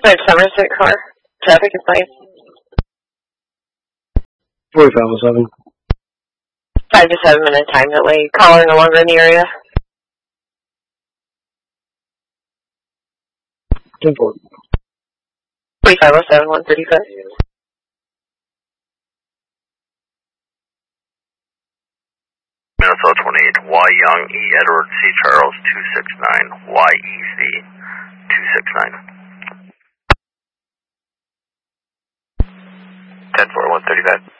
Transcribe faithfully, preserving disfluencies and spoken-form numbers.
Dispatch Somerset car. Traffic is fine. forty-five oh seven. Five to seven minute time delay. Caller no longer in the area. ten four. forty-five oh seven, one thirty-five. Minnesota twenty-eight, Y Young, E Edward, C Charles, two six nine, Y E C, two six nine. ten four, one thirty-five.